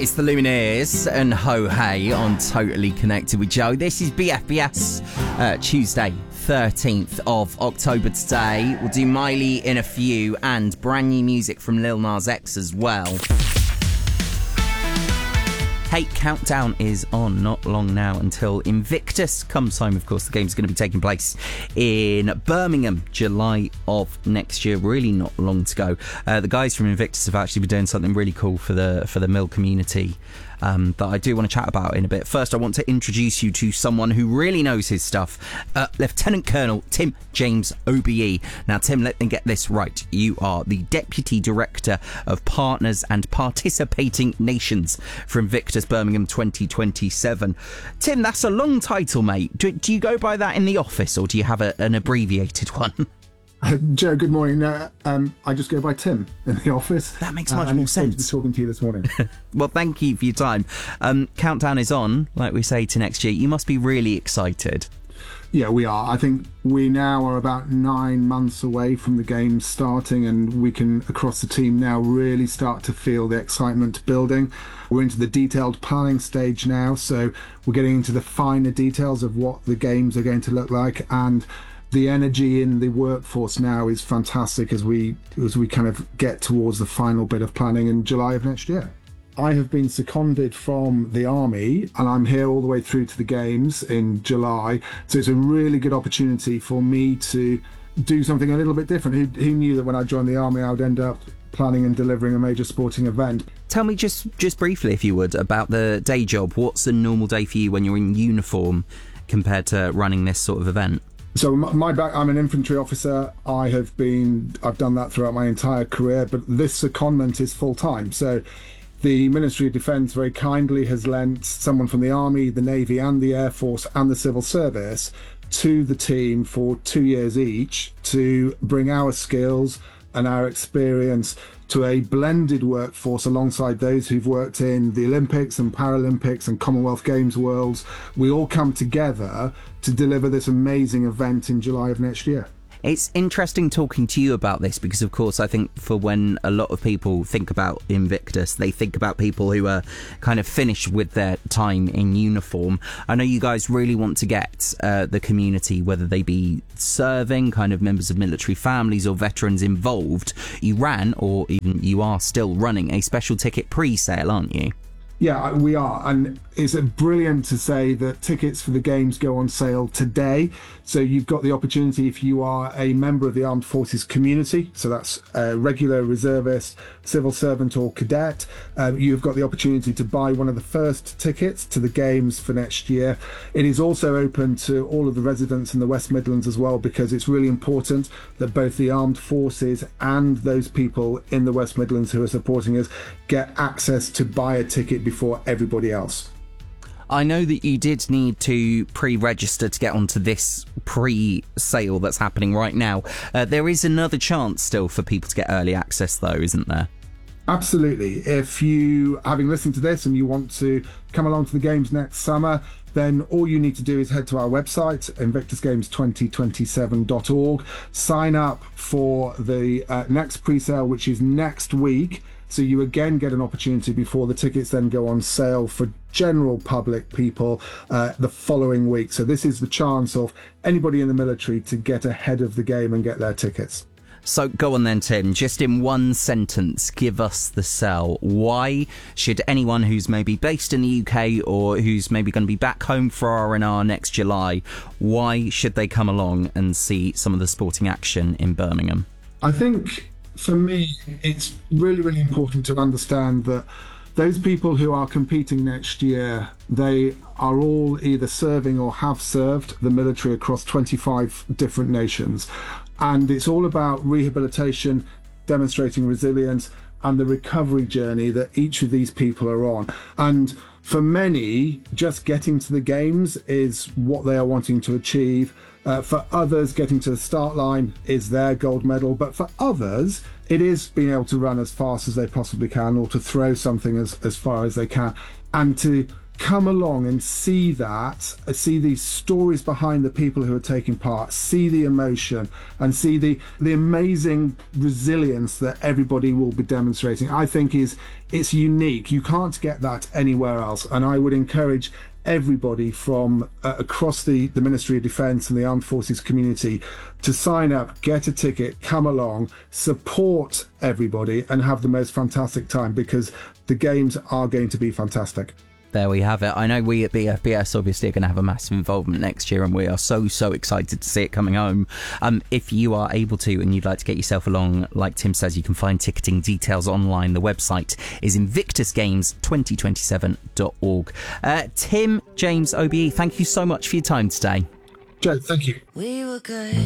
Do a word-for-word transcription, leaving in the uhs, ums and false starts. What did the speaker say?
It's the Lumineers and Ho Hey on Totally Connected with Joe. This is B F B S, uh, Tuesday, thirteenth of October today. We'll do Miley in a few and brand new music from Lil Nas X as well. Hey, countdown is on. Not long now until Invictus comes home. Of course, the game's going to be taking place in Birmingham, July of next year. Really not long to go. Uh, the guys from Invictus have actually been doing something really cool for the for the Mill community um, that I do want to chat about in a bit. First, I want to introduce you to someone who really knows his stuff. Uh, Lieutenant Colonel Tim James O B E. Now, Tim, let me get this right. You are the Deputy Director of Partners and Participating Nations for Invictus Birmingham twenty twenty-seven. Tim, that's a long title, mate. Do, do you go by that in the office, or do you have a, an abbreviated one? Uh, Joe, good morning. Uh, um, I just go by Tim in the office. That makes much uh, more I'm sense. To be talking to you this morning. Well, thank you for your time. Um, countdown is on, like we say, to next year. You must be really excited. Yeah, we are. I think we now are about nine months away from the game starting, and we can, across the team now, really start to feel the excitement building. We're into the detailed planning stage now, so we're getting into the finer details of what the games are going to look like, and the energy in the workforce now is fantastic as we as we kind of get towards the final bit of planning in July of next year. I have been seconded from the Army and I'm here all the way through to the games in July. So it's a really good opportunity for me to do something a little bit different. Who, who knew that when I joined the Army I would end up planning and delivering a major sporting event? Tell me just, just briefly, if you would, about the day job. What's a normal day for you when you're in uniform compared to running this sort of event? So my back, I'm an infantry officer. I have been, I've done that throughout my entire career, but this secondment is full time. So the Ministry of Defence very kindly has lent someone from the Army, the Navy and the Air Force and the Civil Service to the team for two years each to bring our skills and our experience to a blended workforce alongside those who've worked in the Olympics and Paralympics and Commonwealth Games worlds. We all come together to deliver this amazing event in July of next year. It's interesting talking to you about this because, of course, I think for when a lot of people think about Invictus, they think about people who are kind of finished with their time in uniform. I know you guys really want to get uh, the community, whether they be serving, kind of members of military families or veterans involved. You ran, or even you are still running, a special ticket pre-sale, aren't you? Yeah, we are, and it's brilliant to say that tickets for the games go on sale today. So you've got the opportunity, if you are a member of the Armed Forces community, so that's a regular reservist, civil servant or cadet, uh, you've got the opportunity to buy one of the first tickets to the games for next year. It is also open to all of the residents in the West Midlands as well, because it's really important that both the Armed Forces and those people in the West Midlands who are supporting us get access to buy a ticket before everybody else. I know that you did need to pre-register to get onto this pre-sale that's happening right now. Uh, there is another chance still for people to get early access though, isn't there? Absolutely. If you, having listened to this and you want to come along to the games next summer, then all you need to do is head to our website, invictus games twenty twenty-seven dot org, sign up for the uh, next pre-sale, which is next week. So you again get an opportunity before the tickets then go on sale for general public people uh, the following week. So this is the chance of anybody in the military to get ahead of the game and get their tickets. So go on then, Tim, just in one sentence, give us the sell. Why should anyone who's maybe based in the U K or who's maybe going to be back home for R and R next July, why should they come along and see some of the sporting action in Birmingham? I think for me, it's really, really important to understand that those people who are competing next year, they are all either serving or have served the military across twenty-five different nations. And it's all about rehabilitation, demonstrating resilience, and the recovery journey that each of these people are on. And for many, just getting to the games is what they are wanting to achieve. Uh, for others, getting to the start line is their gold medal. But for others, it is being able to run as fast as they possibly can or to throw something as, as far as they can. And to come along and see that, see these stories behind the people who are taking part, see the emotion, and see the the amazing resilience that everybody will be demonstrating, I think is it's unique. You can't get that anywhere else. And I would encourage everybody from uh, across the, the Ministry of Defence and the Armed Forces community to sign up, get a ticket, come along, support everybody, and have the most fantastic time, because the games are going to be fantastic. There we have it. I know we at B F B S obviously are going to have a massive involvement next year, and we are so, so excited to see it coming home. Um, if you are able to and you'd like to get yourself along, like Tim says, you can find ticketing details online. The website is invictus games twenty twenty-seven dot org. Uh, Tim, James, O B E, thank you so much for your time today. Joe, thank you. We were good.